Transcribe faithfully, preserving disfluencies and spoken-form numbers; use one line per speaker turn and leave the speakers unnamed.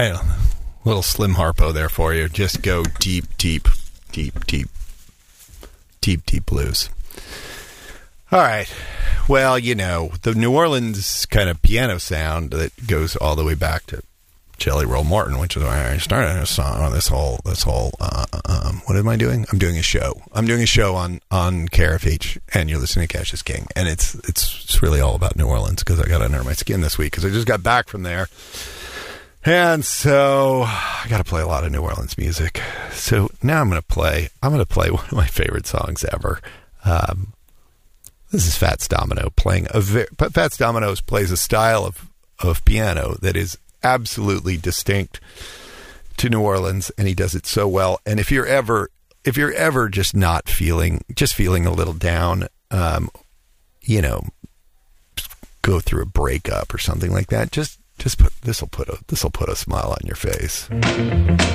I don't know. Little Slim Harpo there for you. Just go deep, deep, deep, deep, deep, deep blues. All right. Well, you know, the New Orleans kind of piano sound that goes all the way back to Jelly Roll Morton, which is why I started a song on this whole, this whole, uh, um, what am I doing? I'm doing a show. I'm doing a show on, on K R F H, and you're listening to Cash is King. And it's, it's, it's really all about New Orleans because I got under my skin this week because I just got back from there. And so I got to play a lot of New Orleans music. So now I'm going to play, I'm going to play one of my favorite songs ever. Um, this is Fats Domino playing a very, but Fats Domino plays a style of, of piano that is absolutely distinct to New Orleans, and he does it so well. And if you're ever, if you're ever just not feeling, just feeling a little down, um, you know, go through a breakup or something like that, just, just put, this'll put a, this'll put a smile on your face.